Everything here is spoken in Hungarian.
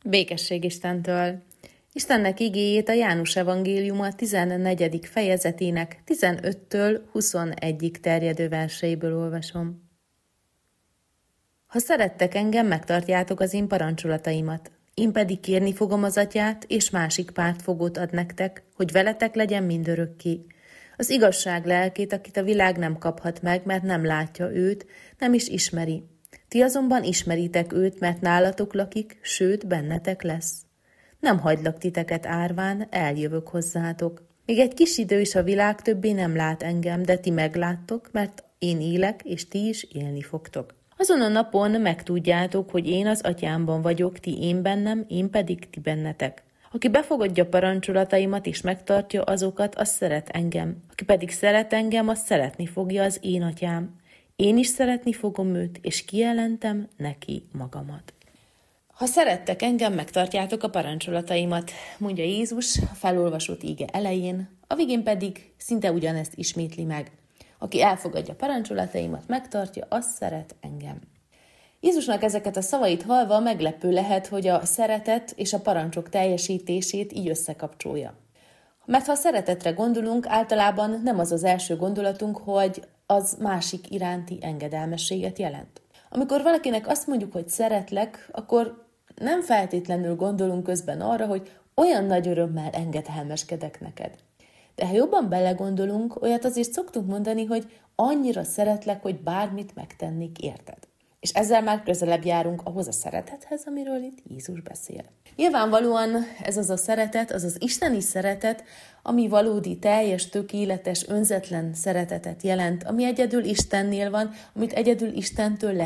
Békesség Istentől! Istennek igéjét a János evangéliuma 14. fejezetének 15-től 21-ig terjedő verseiből olvasom. Ha szerettek engem, megtartjátok az én parancsolataimat. Én pedig kérni fogom az Atyát, és másik pártfogót ad nektek, hogy veletek legyen mindörökké. Az igazság lelkét, akit a világ nem kaphat meg, mert nem látja őt, nem is ismeri. Ti azonban ismeritek őt, mert nálatok lakik, sőt, bennetek lesz. Nem hagylak titeket árván, eljövök hozzátok. Még egy kis idő is a világ többé nem lát engem, de ti megláttok, mert én élek, és ti is élni fogtok. Azon a napon megtudjátok, hogy én az Atyámban vagyok, ti én bennem, én pedig ti bennetek. Aki befogadja parancsolataimat és megtartja azokat, az szeret engem. Aki pedig szeret engem, az szeretni fogja az én Atyám. Én is szeretni fogom őt, és kijelentem neki magamat. Ha szerettek engem, megtartjátok a parancsolataimat, mondja Jézus a felolvasott íge elején, a végén pedig szinte ugyanezt ismétli meg. Aki elfogadja parancsolataimat, megtartja, az szeret engem. Jézusnak ezeket a szavait hallva meglepő lehet, hogy a szeretet és a parancsok teljesítését így összekapcsolja. Mert ha a szeretetre gondolunk, általában nem az az első gondolatunk, hogy az másik iránti engedelmességet jelent. Amikor valakinek azt mondjuk, hogy szeretlek, akkor nem feltétlenül gondolunk közben arra, hogy olyan nagy örömmel engedelmeskedek neked. De ha jobban belegondolunk, olyat azért szoktunk mondani, hogy annyira szeretlek, hogy bármit megtennék érted. És ezzel már közelebb járunk ahhoz a szeretethez, amiről itt Jézus beszél. Nyilvánvalóan ez az a szeretet, az az isteni szeretet, ami valódi, teljes, tökéletes, önzetlen szeretetet jelent, ami egyedül Istennél van, amit egyedül Istentől lehet.